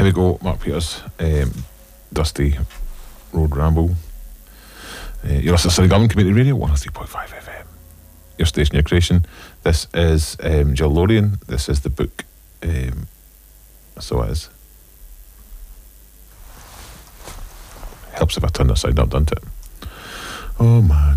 Here we go, Mark Peters, Dusty Road Ramble. You're listening to Sunnygowan Community Radio, 103.5 FM. Your station, your creation. This is Jill Lorien. This is the book. So it is. Helps if I turn this side up, doesn't it? Oh my